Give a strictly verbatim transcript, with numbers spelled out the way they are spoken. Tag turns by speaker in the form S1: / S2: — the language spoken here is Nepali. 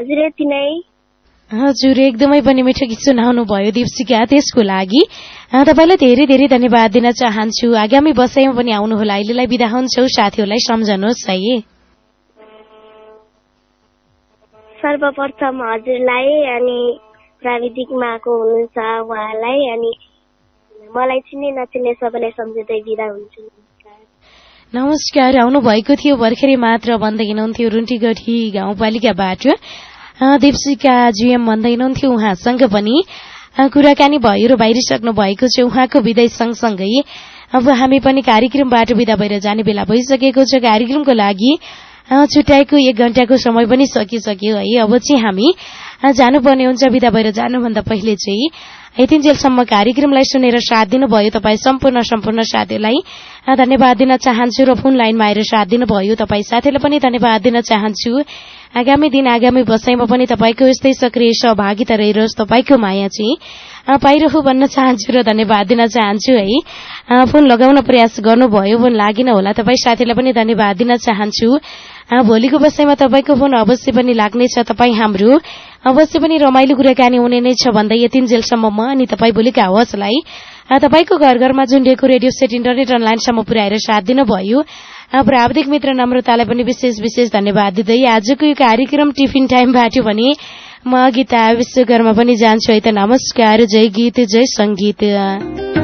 S1: हजुर यति नै।
S2: हजुर एकदमै पनि मिठो गीत सुनाउनु भयो दीपशिका, त्यसको लागि तपाईलाई धेरै धेरै धन्यवाद दिन चाहन्छु। आगामी बसाइमा पनि आउनुहोला। अहिलेलाई बिदा हुन्छौ, साथीहरूलाई सम्झनुहोस् है।
S1: सर्वप्रथम हजुरलाई अनि प्राविधिकमा आएको हुनुहुन्छ उहाँलाई अनि मलाई चिन्ने नचिन्ने सबैलाई सम्झँदै बिदा हुन्छु।
S2: नमस्कार। आउनु भएको थियो भर्खरै मात्र भन्दै हुनुहुन्थ्यो रुन्टीगढी गाउँपालिकाबाट दीपशिका जीएम भन्दै हुनुहुन्थ्यो। उहाँसँग पनि कुराकानी भयो र बाहिरिसक्नु भएको छ। उहाँको विदाई सँगसँगै अब हामी पनि कार्यक्रमबाट बिदा भएर जाने बेला भइसकेको छ। कार्यक्रमको लागि छुट्याएको एक घण्टाको समय पनि सकिसक्यो है। अब चाहिँ हामी जानुपर्ने हुन्छ। बिदा भएर जानुभन्दा पहिले चाहिँ यतिन्जेलसम्म कार्यक्रमलाई सुनेर साथ दिनुभयो तपाईँ सम्पूर्ण सम्पूर्ण साथीहरूलाई धन्यवाद दिन चाहन्छु र फोन लाइनमा आएर साथ दिनुभयो तपाईँ साथीलाई पनि धन्यवाद दिन चाहन्छु। आगामी दिन आगामी बसाइमा पनि तपाईँको यस्तै सक्रिय सहभागिता रहिरहोस्, तपाईँको माया चाहिँ पाइरहु भन्न चाहन्छु र धन्यवाद दिन चाहन्छु है। फोन लगाउन प्रयास गर्नुभयो, फोन लागेन होला, तपाईँ साथीलाई पनि धन्यवाद दिन चाहन्छु। भोलिको बसाइमा तपाईँको फोन अवश्य पनि लाग्नेछ। तपाईँ हाम्रो अवश्य पनि रमाइलो कुराकानी हुने नै छ भन्दै यतिन्जेलसम्म म अनि तपाईँ भोलिको आवाजलाई तपाईँको घर घरमा झुन्डिएको रेडियो सेट इन्टरनेट अनलाइनसम्म पुर्याएर साथ दिनुभयो। प्राविधिक मित्र नम्रतालाई पनि विशेष विशेष धन्यवाद दिँदै आजको यो कार्यक्रम टिफिन टाइम बाटो भने म गीता विश्वकर्मा पनि जान्छु है त। नमस्कार। जय गीत जय संगीत।